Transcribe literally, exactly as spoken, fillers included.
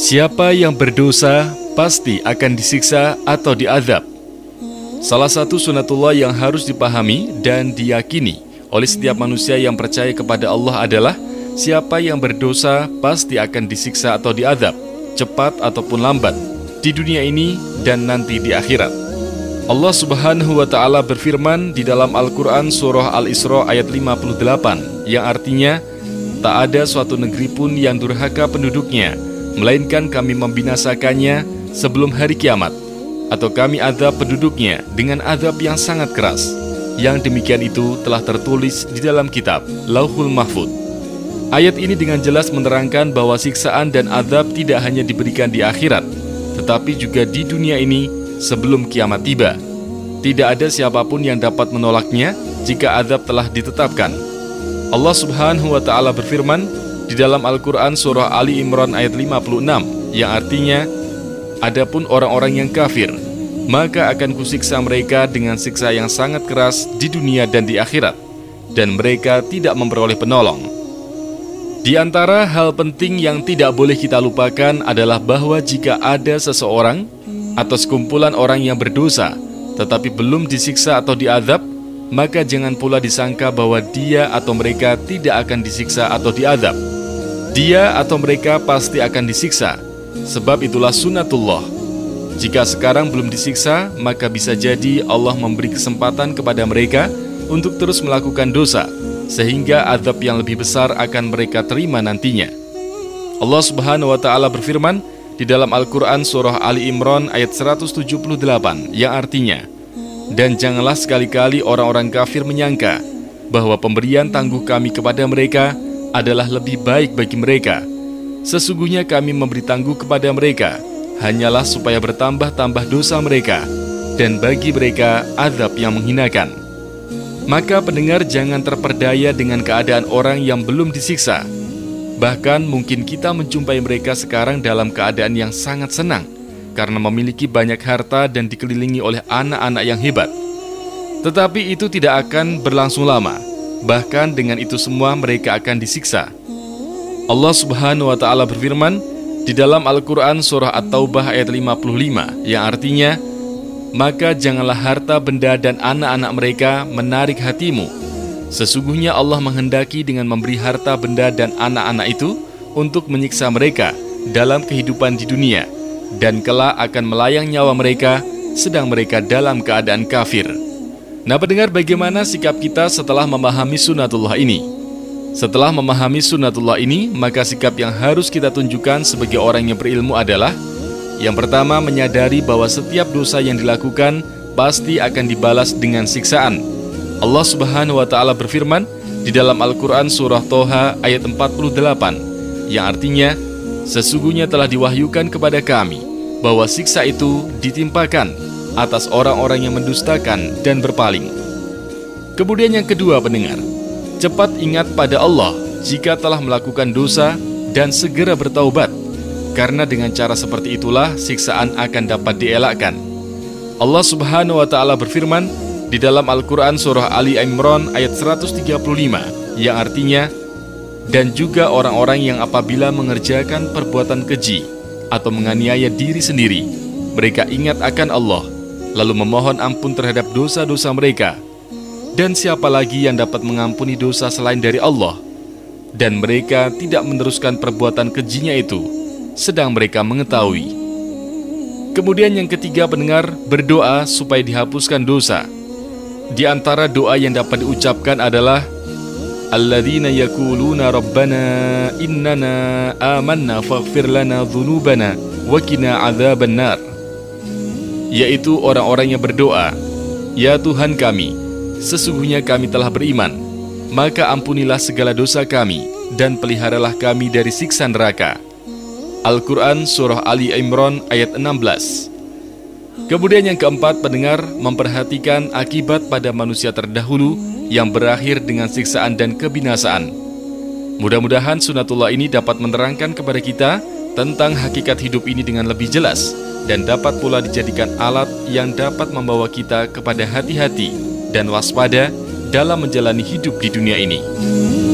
Siapa yang berdosa pasti akan disiksa atau diazab. Salah satu sunatullah yang harus dipahami dan diyakini oleh setiap manusia yang percaya kepada Allah adalah siapa yang berdosa pasti akan disiksa atau diazab, cepat ataupun lambat, di dunia ini dan nanti di akhirat. Allah Subhanahu wa Ta'ala berfirman di dalam Al-Quran Surah Al-Isra ayat lima puluh delapan, yang artinya, tak ada suatu negeri pun yang durhaka penduduknya, melainkan kami membinasakannya sebelum hari kiamat, atau kami azab penduduknya dengan azab yang sangat keras. Yang demikian itu telah tertulis di dalam kitab Lauhul Mahfuz. Ayat ini dengan jelas menerangkan bahwa siksaan dan azab tidak hanya diberikan di akhirat, tetapi juga di dunia ini sebelum kiamat tiba. Tidak ada siapapun yang dapat menolaknya jika azab telah ditetapkan. Allah Subhanahu wa Ta'ala berfirman di dalam Al-Quran Surah Ali Imran ayat lima puluh enam, yang artinya, adapun orang-orang yang kafir, maka akan kusiksa mereka dengan siksa yang sangat keras di dunia dan di akhirat, dan mereka tidak memperoleh penolong. Di antara hal penting yang tidak boleh kita lupakan adalah bahwa jika ada seseorang atau sekumpulan orang yang berdosa, tetapi belum disiksa atau diazab, maka jangan pula disangka bahwa dia atau mereka tidak akan disiksa atau diazab. Dia atau mereka pasti akan disiksa, sebab itulah sunatullah. Jika sekarang belum disiksa, maka bisa jadi Allah memberi kesempatan kepada mereka untuk terus melakukan dosa, sehingga azab yang lebih besar akan mereka terima nantinya. Allah Subhanahu wa Ta'ala berfirman di dalam Al-Quran Surah Ali Imran ayat seratus tujuh puluh delapan, yang artinya, dan janganlah sekali-kali orang-orang kafir menyangka bahwa pemberian tangguh kami kepada mereka adalah lebih baik bagi mereka. Sesungguhnya kami memberi tangguh kepada mereka hanyalah supaya bertambah-tambah dosa mereka, dan bagi mereka azab yang menghinakan. Maka pendengar jangan terperdaya dengan keadaan orang yang belum disiksa. Bahkan mungkin kita menjumpai mereka sekarang dalam keadaan yang sangat senang karena memiliki banyak harta dan dikelilingi oleh anak-anak yang hebat. Tetapi itu tidak akan berlangsung lama. Bahkan dengan itu semua mereka akan disiksa. Allah Subhanahu wa Ta'ala berfirman di dalam Al-Quran Surah At-Taubah ayat lima puluh lima, yang artinya, maka janganlah harta, benda, dan anak-anak mereka menarik hatimu. Sesungguhnya Allah menghendaki dengan memberi harta, benda, dan anak-anak itu untuk menyiksa mereka dalam kehidupan di dunia, dan kelak akan melayang nyawa mereka sedang mereka dalam keadaan kafir. Nah, pendengar, bagaimana sikap kita setelah memahami sunatullah ini? Setelah memahami sunatullah ini, maka sikap yang harus kita tunjukkan sebagai orang yang berilmu adalah, yang pertama, menyadari bahwa setiap dosa yang dilakukan pasti akan dibalas dengan siksaan. Allah Subhanahu wa Ta'ala berfirman di dalam Al-Quran Surah Toha ayat empat puluh delapan, yang artinya, sesungguhnya telah diwahyukan kepada kami bahwa siksa itu ditimpakan atas orang-orang yang mendustakan dan berpaling. Kemudian yang kedua, pendengar, cepat ingat pada Allah jika telah melakukan dosa dan segera bertaubat, karena dengan cara seperti itulah siksaan akan dapat dielakkan. Allah Subhanahu wa Ta'ala berfirman di dalam Al-Quran Surah Ali Imran ayat seratus tiga puluh lima, yang artinya, dan juga orang-orang yang apabila mengerjakan perbuatan keji atau menganiaya diri sendiri, mereka ingat akan Allah, lalu memohon ampun terhadap dosa-dosa mereka. Dan siapa lagi yang dapat mengampuni dosa selain dari Allah? Dan mereka tidak meneruskan perbuatan kejinya itu, sedang mereka mengetahui. Kemudian yang ketiga, pendengar, berdoa supaya dihapuskan dosa. Di antara doa yang dapat diucapkan adalah alladzina yaquluna rabbana innana amanna faghfir lana dzunubana wa qina adzabannar, yaitu orang-orang yang berdoa, ya Tuhan kami, sesungguhnya kami telah beriman, maka ampunilah segala dosa kami dan peliharalah kami dari siksa neraka. Al-Quran Surah Ali Imran ayat enam belas. Kemudian yang keempat, pendengar, memperhatikan akibat pada manusia terdahulu yang berakhir dengan siksaan dan kebinasaan. Mudah-mudahan sunatullah ini dapat menerangkan kepada kita tentang hakikat hidup ini dengan lebih jelas, dan dapat pula dijadikan alat yang dapat membawa kita kepada hati-hati dan waspada dalam menjalani hidup di dunia ini.